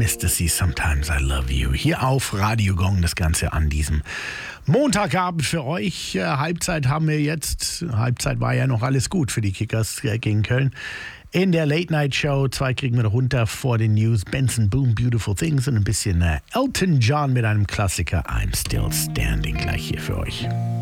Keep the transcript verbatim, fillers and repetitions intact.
Mister C, Sometimes I Love You. Hier auf Radio Gong, das Ganze an diesem Montagabend für euch. Äh, Halbzeit haben wir jetzt. Halbzeit war ja noch alles gut für die Kickers äh, gegen Köln. In der Late-Night-Show, zwei kriegen wir noch runter vor den News. Benson Boom, Beautiful Things und ein bisschen äh, Elton John mit einem Klassiker, I'm Still Standing, gleich hier für euch.